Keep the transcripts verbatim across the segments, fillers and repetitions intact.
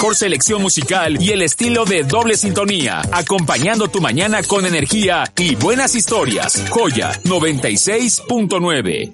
mejor selección musical y el estilo de doble sintonía, acompañando tu mañana con energía y buenas historias. Joya noventa y seis punto nueve.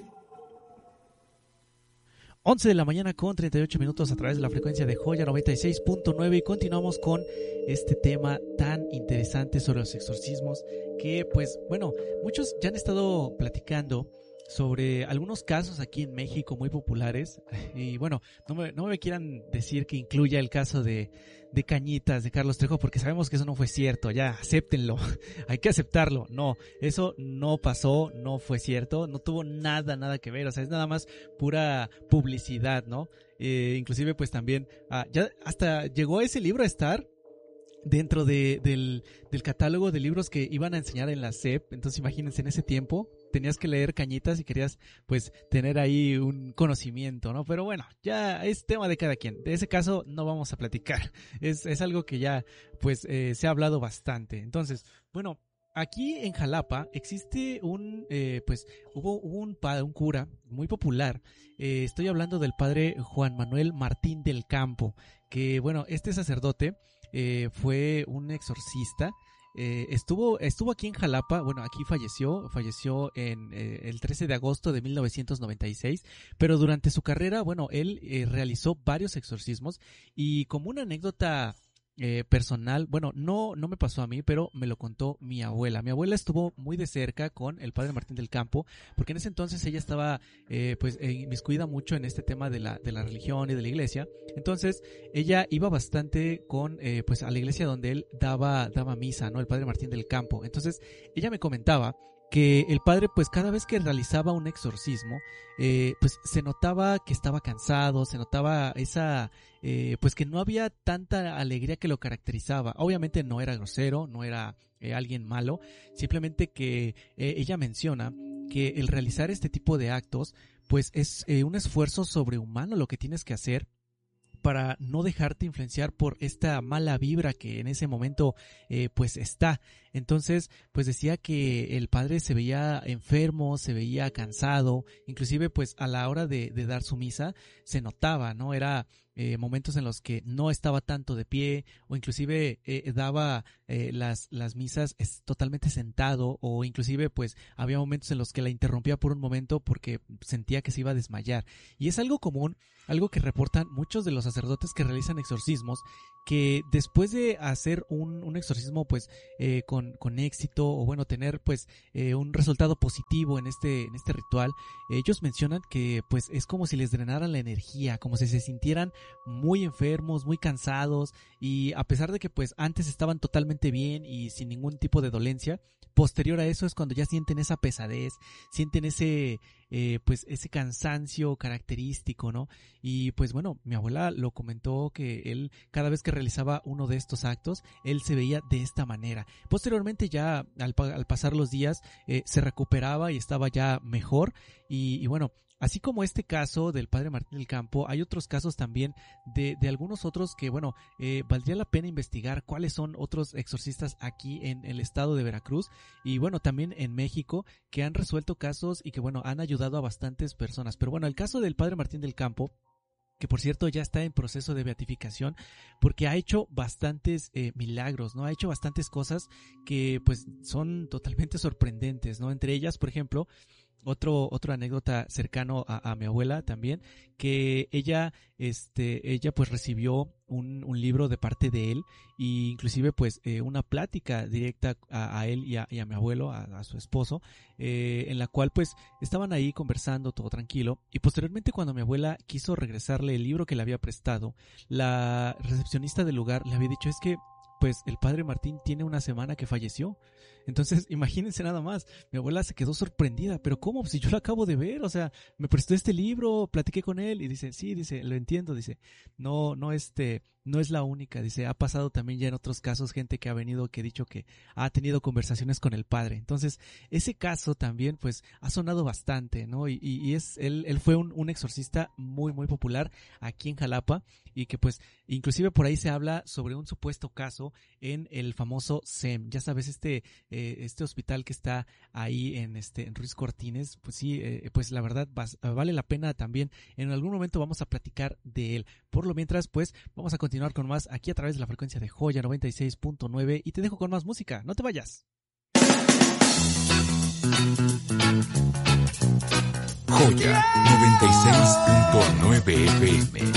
once de la mañana con treinta y ocho minutos a través de la frecuencia de Joya noventa y seis punto nueve y continuamos con este tema tan interesante sobre los exorcismos que pues bueno, muchos ya han estado platicando sobre algunos casos aquí en México muy populares y bueno, no me, no me quieran decir que incluya el caso de, de Cañitas, de Carlos Trejo, porque sabemos que eso no fue cierto, ya, acéptenlo, hay que aceptarlo, no, eso no pasó, no fue cierto, no tuvo nada, nada que ver, o sea, es nada más pura publicidad, ¿no? Eh, inclusive pues también, ah, ya hasta llegó ese libro a estar dentro de, del, del catálogo de libros que iban a enseñar en la S E P, entonces imagínense, en ese tiempo tenías que leer Cañitas y querías pues tener ahí un conocimiento, ¿no? Pero bueno, ya es tema de cada quien, de ese caso no vamos a platicar, es, es algo que ya pues eh, se ha hablado bastante. Entonces, bueno, aquí en Jalapa existe un, eh, pues hubo, hubo un padre, un cura muy popular, eh, estoy hablando del padre Juan Manuel Martín del Campo, que bueno, este sacerdote eh, fue un exorcista. Eh, estuvo estuvo aquí en Jalapa, bueno, aquí falleció, falleció en eh, el trece de agosto de mil novecientos noventa y seis, pero durante su carrera, bueno, él eh, realizó varios exorcismos y como una anécdota eh, personal, bueno, no no me pasó a mí, pero me lo contó mi abuela. Mi abuela estuvo muy de cerca con el padre Martín del Campo, porque en ese entonces ella estaba eh, pues eh, inmiscuida mucho en este tema de la de la religión y de la iglesia. Entonces ella iba bastante con eh, pues a la iglesia donde él daba daba misa, ¿no? El padre Martín del Campo. Entonces ella me comentaba que el padre pues cada vez que realizaba un exorcismo eh, pues se notaba que estaba cansado, se notaba esa eh, pues que no había tanta alegría que lo caracterizaba. Obviamente no era grosero, no era eh, alguien malo, simplemente que eh, ella menciona que el realizar este tipo de actos pues es eh, un esfuerzo sobrehumano lo que tienes que hacer para no dejarte influenciar por esta mala vibra que en ese momento eh, pues está. Entonces pues decía que el padre se veía enfermo, se veía cansado, inclusive pues a la hora de, de dar su misa se notaba, ¿no? Era eh, momentos en los que no estaba tanto de pie o inclusive eh, daba eh, las, las misas es, totalmente sentado o inclusive pues había momentos en los que la interrumpía por un momento porque sentía que se iba a desmayar. Y es algo común, algo que reportan muchos de los sacerdotes que realizan exorcismos, que después de hacer un, un exorcismo pues eh, con, con éxito o bueno tener pues eh, un resultado positivo en este, en este ritual, ellos mencionan que pues es como si les drenaran la energía, como si se sintieran muy enfermos, muy cansados y a pesar de que pues antes estaban totalmente bien y sin ningún tipo de dolencia, posterior a eso es cuando ya sienten esa pesadez, sienten ese eh, pues ese cansancio característico, ¿no? Y pues bueno, mi abuela lo comentó que él cada vez que realizaba uno de estos actos, él se veía de esta manera. Posteriormente ya al, al pasar los días eh, se recuperaba y estaba ya mejor y, y bueno, así como este caso del padre Martín del Campo, hay otros casos también de, de algunos otros que, bueno, eh, valdría la pena investigar cuáles son otros exorcistas aquí en el estado de Veracruz y, bueno, también en México que han resuelto casos y que, bueno, han ayudado a bastantes personas. Pero, bueno, el caso del padre Martín del Campo, que por cierto ya está en proceso de beatificación porque ha hecho bastantes eh, milagros, ¿no? Ha hecho bastantes cosas que pues son totalmente sorprendentes, ¿no? Entre ellas, por ejemplo, otro otra anécdota cercano a, a mi abuela también, que ella este ella pues recibió un, un libro de parte de él y inclusive pues eh, una plática directa a, a él y a, y a mi abuelo, a, a su esposo, eh, en la cual pues estaban ahí conversando todo tranquilo y posteriormente cuando mi abuela quiso regresarle el libro que le había prestado, la recepcionista del lugar le había dicho es que pues el padre Martín tiene una semana que falleció. Entonces, imagínense nada más, mi abuela se quedó sorprendida, pero ¿cómo? Si yo lo acabo de ver, o sea, me prestó este libro, platiqué con él y dice, sí, dice, lo entiendo, dice, no, no este, no es la única, dice, ha pasado también ya en otros casos gente que ha venido que ha dicho que ha tenido conversaciones con el padre. Entonces, ese caso también, pues, ha sonado bastante, ¿no? Y, y, y es, él, él fue un, un exorcista muy, muy popular aquí en Jalapa y que pues, inclusive por ahí se habla sobre un supuesto caso en el famoso S E M, ya sabes, este, eh, eh, este hospital que está ahí en este en Ruiz Cortines, pues sí, eh, pues la verdad vas, vale la pena también. En algún momento vamos a platicar de él. Por lo mientras, pues vamos a continuar con más aquí a través de la frecuencia de Joya noventa y seis punto nueve y te dejo con más música. No te vayas. Joya noventa y seis punto nueve F M.